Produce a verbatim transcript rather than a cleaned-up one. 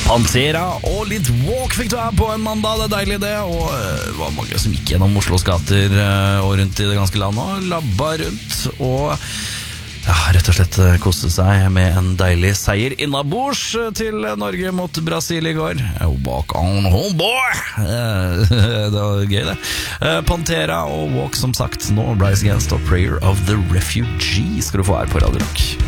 Pantera og litt walk fikk du her på en mandag, det er deilig det. Og det var mange som gikk gjennom Oslos gater og rundt i det ganske landet og labba rundt og ja, rett og slett koste seg med en deilig seier innabords til Norge mot Brasil i går. Walk on home, boy! Det var gøy det. Pantera og walk som sagt nå, Rise Against og Prayer of the Refugee skal du få her på Radio Rock.